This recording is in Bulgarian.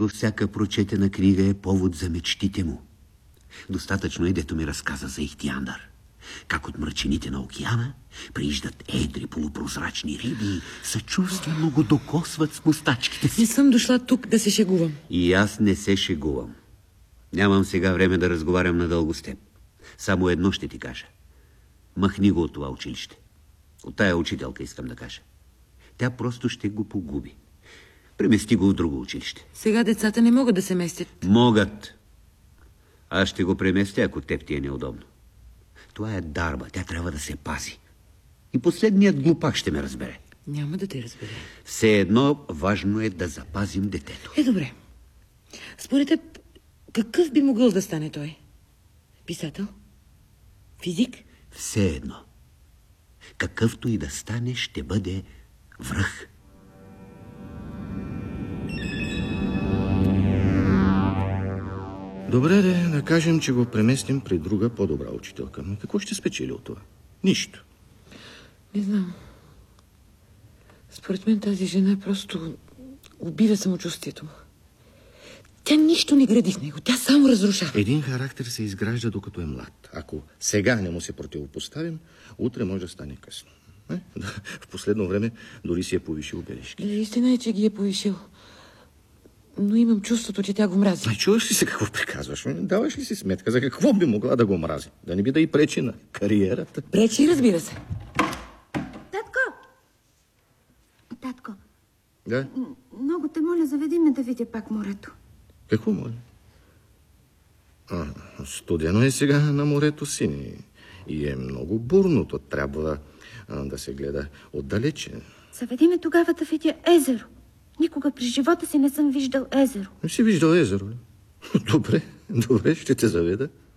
него всяка прочетена книга е повод за мечтите му. Достатъчно е, дето ми разказа за Ихтиандър. Как от мрачините на океана прииждат едри полупрозрачни риби и съчувствено го докосват с мустачките си. Не съм дошла тук да се шегувам. И аз не се шегувам. Нямам сега време да разговарям надълго с теб. Само едно ще ти кажа. Махни го от това училище. От тая учителка искам да кажа. Тя просто ще го погуби. Премести го в друго училище. Сега децата не могат да се местят. Могат. Аз ще го преместя, ако теб ти е неудобно. Това е дарба, тя трябва да се пази. И последният глупак ще ме разбере. Няма да те разбере. Все едно важно е да запазим детето. Добре. Според теб, какъв би могъл да стане той? Писател? Физик? Все едно. Какъвто и да стане, ще бъде връх. Добре, да кажем, че го преместим при друга по-добра учителка. Но какво ще спечели от това? Нищо. Не знам. Според мен тази жена просто убива самочувствието му. Тя нищо не гради в него, тя само разрушава. Един характер се изгражда докато е млад. Ако сега не му се противопоставим, утре може да стане късно. В последно време дори си е повишил бележки. Истина е, че ги е повишил. Но имам чувството, че тя го мрази. Чуваш ли се какво приказваш? Даваш ли си сметка за какво би могла да го мрази? Да не би да и пречи на кариерата? Пречи, разбира се. Татко. Да? Много те моля, заведи ме да видя пак морето. Какво моля? Студено е сега на морето, сини. И е много бурно. То трябва да се гледа отдалече. Заведи ме тогава да видя езеро. Никога през живота си не съм виждал езеро. Не си виждал езеро ли? Добре, ще те заведа.